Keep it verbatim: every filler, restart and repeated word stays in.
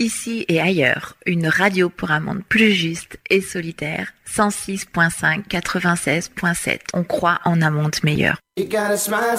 Ici et ailleurs, une radio pour un monde plus juste et solidaire. cent six virgule cinq, quatre-vingt-seize virgule sept. On croit en un monde meilleur. You gotta smile,